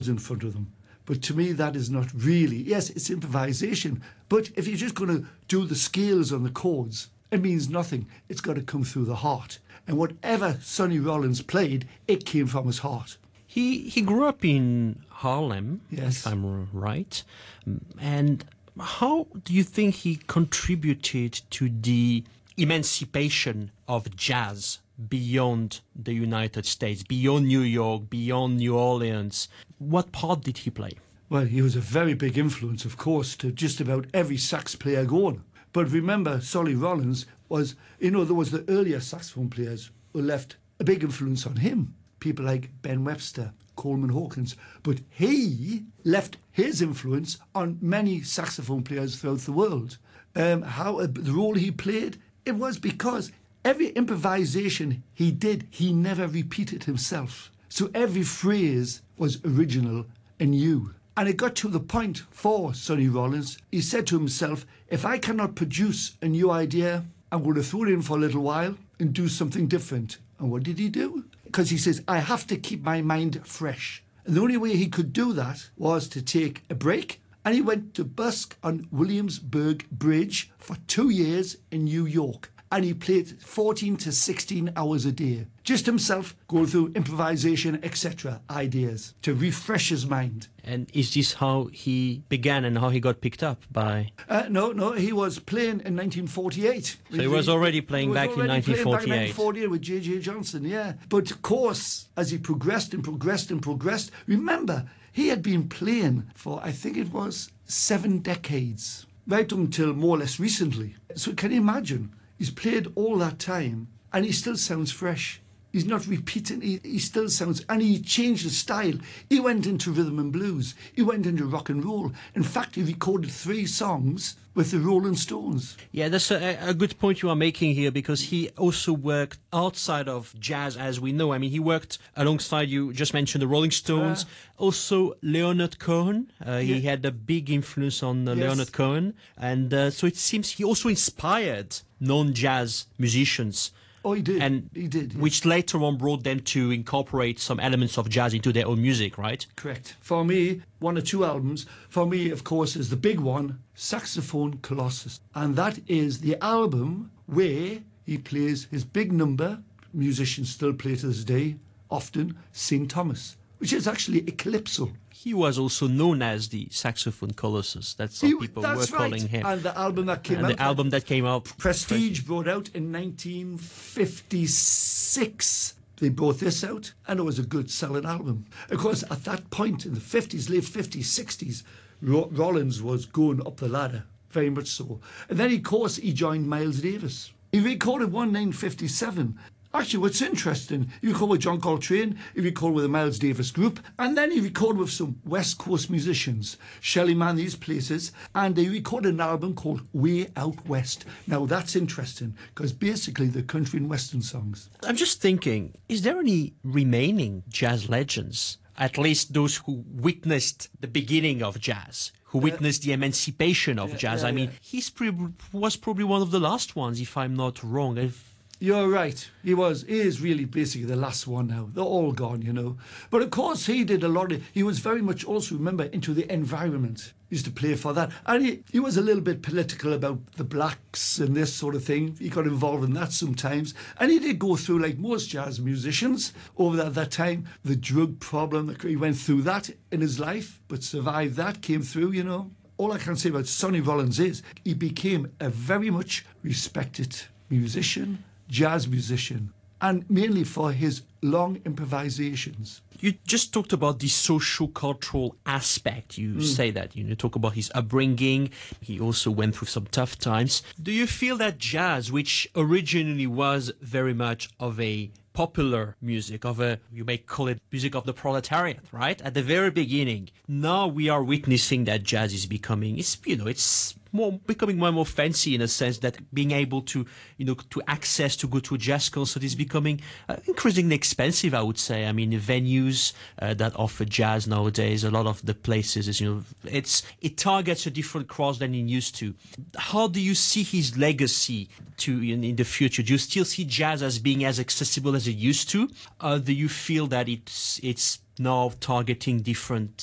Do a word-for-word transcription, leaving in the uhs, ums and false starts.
in front of them. But to me, that is not really, yes, it's improvisation. But if you're just going to do the scales on the chords, it means nothing. It's got to come through the heart. And whatever Sonny Rollins played, it came from his heart. He he grew up in Harlem, yes. if I'm right. And how do you think he contributed to the emancipation of jazz beyond the United States, beyond New York, beyond New Orleans? What part did he play? Well, he was a very big influence, of course, to just about every sax player going. But remember, Sonny Rollins was, you know, there was the earlier saxophone players who left a big influence on him. People like Ben Webster, Coleman Hawkins. But he left his influence on many saxophone players throughout the world. Um, how uh, the role he played, it was because every improvisation he did, he never repeated himself. So every phrase was original and new. And it got to the point for Sonny Rollins, he said to himself, if I cannot produce a new idea, I'm going to throw it in for a little while and do something different. And what did he do? Because he says, I have to keep my mind fresh. And the only way he could do that was to take a break. And he went to busk on Williamsburg Bridge for two years in New York. And he played fourteen to sixteen hours a day. Just himself going through improvisation, et cetera, ideas to refresh his mind. And is this how he began and how he got picked up by? Uh, no, no, he was playing in nineteen forty-eight. So he was already playing was back already in nineteen forty-eight. Playing back in nineteen forty-eight with J J Johnson, yeah. But of course, as he progressed and progressed and progressed, remember, he had been playing for, I think it was, seven decades, right until more or less recently. So can you imagine? He's played all that time and he still sounds fresh. He's not repeating, he, he still sounds, and he changed his style. He went into rhythm and blues. He went into rock and roll. In fact, he recorded three songs with the Rolling Stones. Yeah, that's a, a good point you are making here, because he also worked outside of jazz, as we know. I mean, he worked alongside, you just mentioned the Rolling Stones, uh, also Leonard Cohen. Uh, he yeah. had a big influence on uh, yes. Leonard Cohen. And uh, so it seems he also inspired non-jazz musicians. Oh, he did. And he did. Yeah. Which later on brought them to incorporate some elements of jazz into their own music, right? Correct. For me, one or two albums. For me, of course, is the big one, Saxophone Colossus. And that is the album where he plays his big number, musicians still play to this day, often, Saint Thomas, which is actually a calypso. He was also known as the Saxophone Colossus. That's what he, people that's were right. calling him. And the album that came and out. the album that came out. Prestige brought out in nineteen fifty-six. They brought this out, and it was a good selling album. Of course, at that point in the fifties, late fifties, sixties, Ro- Rollins was going up the ladder, very much so. And then, of course, he joined Miles Davis. He recorded one in nineteen fifty-seven. Actually, what's interesting, he recorded with John Coltrane, he recorded with the Miles Davis Group, and then he recorded with some West Coast musicians, Shelly Man, these places, and he recorded an album called Way Out West. Now, that's interesting, because basically they're country and western songs. I'm just thinking, is there any remaining jazz legends, at least those who witnessed the beginning of jazz, who witnessed uh, the emancipation of yeah, jazz? Yeah, I mean, yeah. he pre- was probably one of the last ones, if I'm not wrong. If You're right. He was. He is really basically the last one now. They're all gone, you know. But of course, he did a lot of. He was very much also, remember, into the environment. He used to play for that, and he, he was a little bit political about the blacks and this sort of thing. He got involved in that sometimes, and he did go through, like most jazz musicians over that, that time, the drug problem. He went through that in his life, but survived that. Came through, you know. All I can say about Sonny Rollins is he became a very much respected musician. Jazz musician, and mainly for his long improvisations. You just talked about the social-cultural aspect. You mm. say that, you know, talk about his upbringing. He also went through some tough times. Do you feel that jazz, which originally was very much of a popular music, of a, you may call it music of the proletariat, right? At the very beginning, now we are witnessing that jazz is becoming, it's, you know, it's more becoming more and more fancy in a sense that being able to, you know, to access to go to a jazz concert is becoming uh, increasingly expensive, I would say. I mean, the venues uh, that offer jazz nowadays, a lot of the places, is, you know, it's it targets a different crowd than it used to. How do you see his legacy to in, in the future? Do you still see jazz as being as accessible as it used to? Or do you feel that it's it's now targeting different